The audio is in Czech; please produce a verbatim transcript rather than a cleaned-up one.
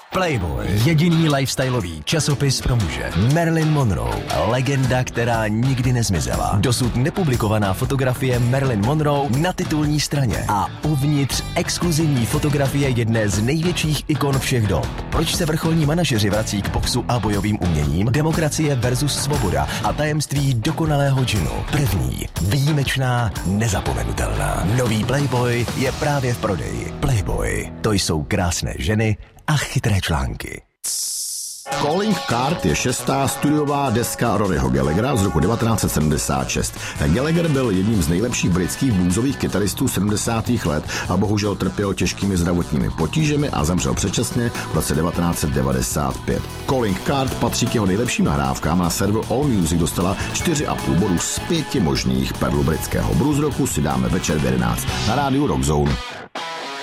Playboy, jediný lifestyleový časopis pro muže. Marilyn Monroe, legenda, která nikdy nezmizela. Dosud nepublikovaná fotografie Marilyn Monroe na titulní straně a uvnitř exkluzivní fotografie jedné z největších ikon všech dob. Proč se vrcholní manažeři vrací k boxu a bojovým uměním? Demokracie versus svoboda a tajemství dokonalého džinu. První, výjimečná, nezapomenutelná. Nový Playboy je právě v prodeji. Playboy, to jsou krásné ženy a chytré články. Calling Card je šestá studiová deska Roryho Gallaghera z roku devatenáct set sedmdesát šest. Gallagher byl jedním z nejlepších britských bluesových kytaristů sedmdesátých let a bohužel trpěl těžkými zdravotními potížemi a zemřel předčasně v roce devatenáct set devadesát pět. Calling Card patří k jeho nejlepším nahrávkám. Na serveru AllMusic dostala čtyři a půl bodu z pěti možných. Perlu britského blues roku si dáme večer v jedenáct na rádiu Rock Zone.